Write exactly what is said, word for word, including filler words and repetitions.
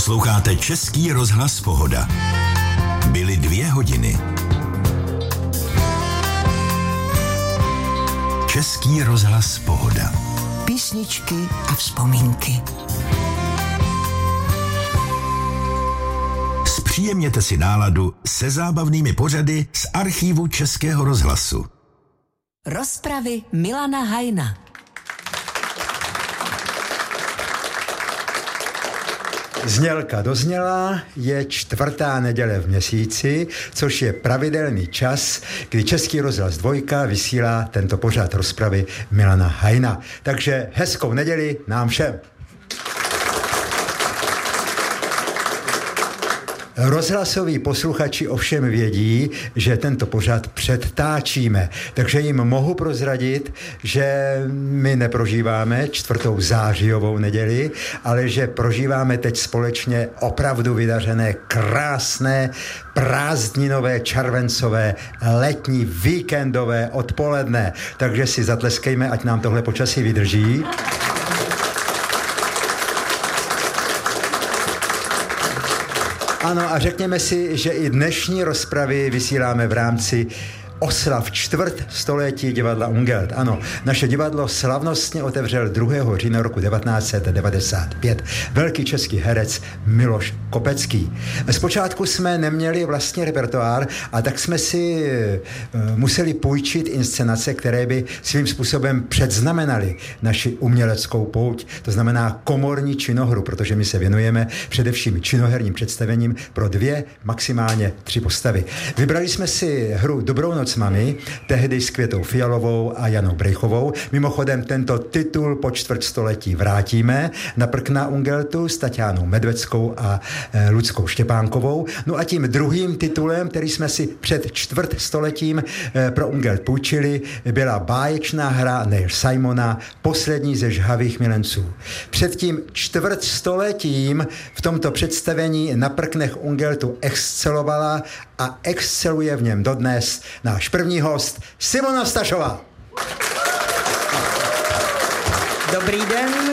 Posloucháte Český rozhlas Pohoda. Byly dvě hodiny. Český rozhlas Pohoda. Písničky a vzpomínky. Zpříjemněte si náladu se zábavnými pořady z archívu Českého rozhlasu. Rozpravy Milana Hajna. Znělka dozněla, je čtvrtá neděle v měsíci, což je pravidelný čas, kdy Český rozhlas dvojka vysílá tento pořad rozpravy Milana Hajna. Takže hezkou neděli nám všem. Rozhlasoví posluchači ovšem vědí, že tento pořad předtáčíme, takže jim mohu prozradit, že my neprožíváme čtvrtou zářijovou neděli, ale že prožíváme teď společně opravdu vydařené, krásné, prázdninové, červencové, letní, víkendové odpoledne. Takže si zatleskejme, ať nám tohle počasí vydrží. Ano, a řekněme si, že i dnešní rozpravy vysíláme v rámci oslav čtvrt století divadla Ungelt. Ano, naše divadlo slavnostně otevřel druhého října roku devatenáct set devadesát pět velký český herec Miloš Kopecký. Zpočátku jsme neměli vlastně repertoár, a tak jsme si uh, museli půjčit inscenace, které by svým způsobem předznamenaly naši uměleckou pouť, to znamená komorní činohru, protože my se věnujeme především činoherním představením pro dvě, maximálně tři postavy. Vybrali jsme si hru Dobrou noc, mami, tehdy s Květou Fialovou a Janou Brejchovou. Mimochodem tento titul po čtvrtstoletí vrátíme na prkna Ungeltu s Tatianou Medveckou a e, Luckou Štěpánkovou. No a tím druhým titulem, který jsme si před čtvrtstoletím e, pro Ungelt půjčili, byla báječná hra Neil Simona Poslední ze žhavých milenců. Před tím čtvrtstoletím v tomto představení na prknech Ungeltu excelovala a exceluje v něm dodnes náš první host Simona Stašová. Dobrý den,